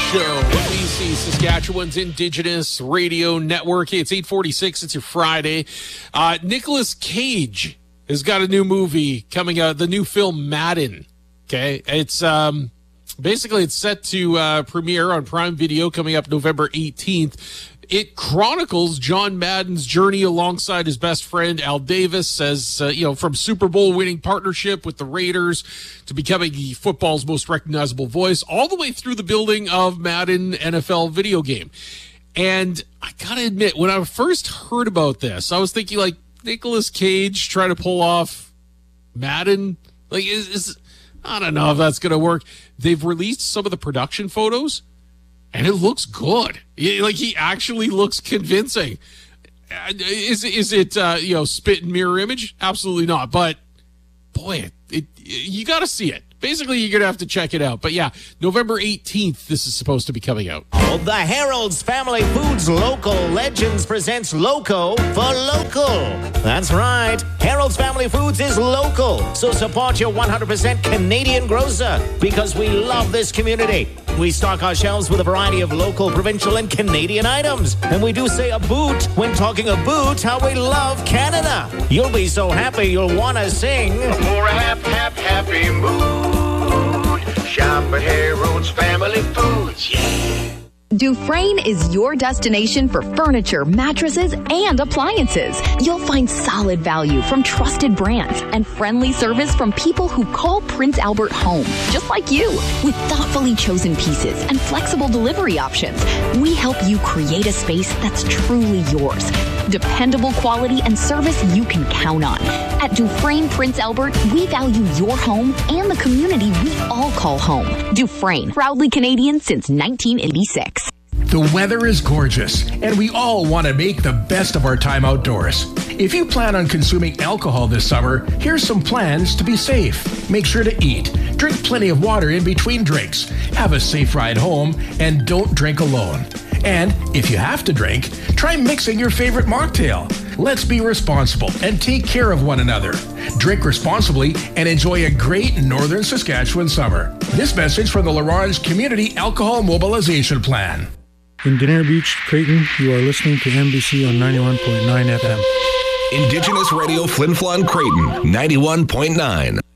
Show, BC Saskatchewan's Indigenous Radio Network. It's 8:46. It's your Friday. Nicolas Cage has got a new movie coming out, the new film Madden. Okay, it's basically it's set to premiere on Prime Video coming up November 18th. It chronicles John Madden's journey alongside his best friend Al Davis as, from Super Bowl winning partnership with the Raiders to becoming football's most recognizable voice, all the way through the building of Madden NFL video game. And I gotta admit, when I first heard about this, I was thinking, like, Nicolas Cage trying to pull off Madden? Like, I don't know if that's gonna work. They've released some of the production photos, and it looks good. Like, he actually looks convincing. Is it spit and mirror image? Absolutely not. But boy, you got to see it. Basically, you're going to have to check it out. But yeah, November 18th, this is supposed to be coming out. The Harold's Family Foods Local Legends presents Loco for Local. That's right. Harold's Family Foods is local. So support your 100% Canadian grocer because we love this community. We stock our shelves with a variety of local, provincial, and Canadian items. And we do say a boot when talking about how we love Canada. You'll be so happy you'll want to sing. For a happy mood. Shop at Harold's Family Foods, yeah. Dufresne is your destination for furniture, mattresses, and appliances. You'll find solid value from trusted brands and friendly service from people who call Prince Albert home, just like you. With thoughtfully chosen pieces and flexible delivery options, we help you create a space that's truly yours. Dependable quality and service you can count on. At Dufresne Prince Albert, we value your home and the community we all call home. Dufresne, proudly Canadian since 1986. The weather is gorgeous, and we all want to make the best of our time outdoors. If you plan on consuming alcohol this summer, here's some plans to be safe. Make sure to eat. Drink plenty of water in between drinks. Have a safe ride home, and don't drink alone. And if you have to drink, try mixing your favorite mocktail. Let's be responsible and take care of one another. Drink responsibly and enjoy a great Northern Saskatchewan summer. This message from the L'Orange Community Alcohol Mobilization Plan. In Denier Beach, Creighton, you are listening to MBC on 91.9 FM. Indigenous Radio Flin Flon Creighton, 91.9.